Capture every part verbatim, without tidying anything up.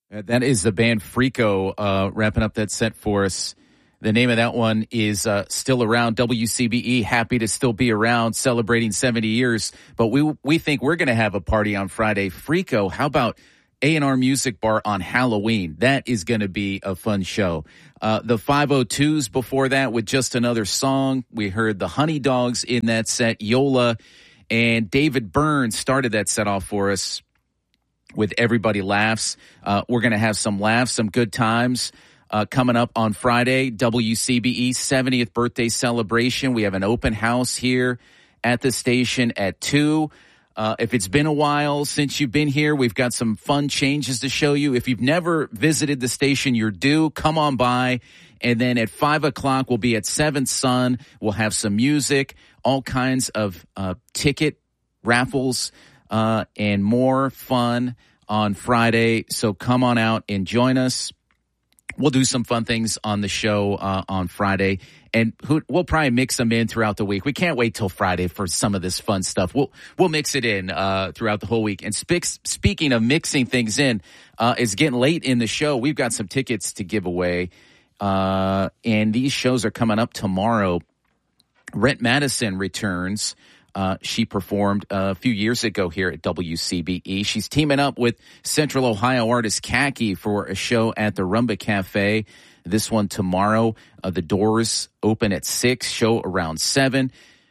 Uh, that is the band Freako uh, wrapping up that set for us. The name of that one is uh, Still Around. W C B E, happy to still be around, celebrating seventy years. But we we think we're going to have a party on Friday. Freako, how about A and R Music Bar on Halloween? That is going to be a fun show. Uh, the five oh twos before that with Just Another Song. We heard the Honey Dogs in that set, Yola. And David Byrne started that set off for us with Everybody Laughs. Uh, we're going to have some laughs, some good times. Uh, coming up on Friday, W C B E seventieth birthday celebration. We have an open house here at the station at two. Uh, if it's been a while since you've been here, we've got some fun changes to show you. If you've never visited the station, you're due. Come on by. And then at five o'clock, we'll be at Seventh Sun. We'll have some music, all kinds of uh, ticket raffles, uh, and more fun on Friday. So come on out and join us. We'll do some fun things on the show uh, on Friday, and who, we'll probably mix them in throughout the week. We can't wait till Friday for some of this fun stuff. We'll we'll mix it in uh, throughout the whole week. And spe- speaking of mixing things in, uh, it's getting late in the show. We've got some tickets to give away, uh, and these shows are coming up tomorrow. Rhett Madison returns. Uh, she performed a few years ago here at W C B E. She's teaming up with Central Ohio artist Khaki for a show at the Rumba Cafe. This one tomorrow. Uh, the doors open at six, show around seven.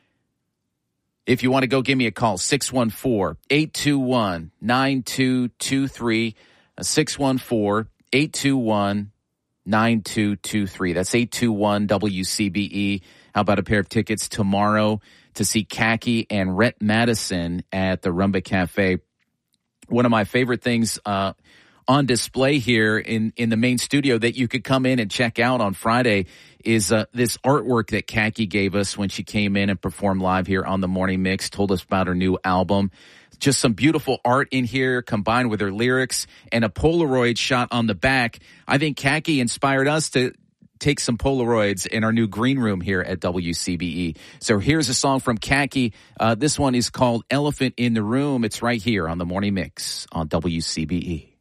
If you want to go, give me a call, six one four, eight two one, nine two two three, six one four, eight two one, nine two two three. That's eight two one W C B E. How about a pair of tickets tomorrow to see Khaki and Rhett Madison at the Rumba Cafe? One of my favorite things uh, on display here in, in the main studio that you could come in and check out on Friday is uh, this artwork that Khaki gave us when she came in and performed live here on the Morning Mix, told us about her new album. Just some beautiful art in here combined with her lyrics and a Polaroid shot on the back. I think Khaki inspired us to take some Polaroids in our new green room here at W C B E. So here's a song from Khaki. Uh, this one is called Elephant in the Room. It's right here on the Morning Mix on W C B E.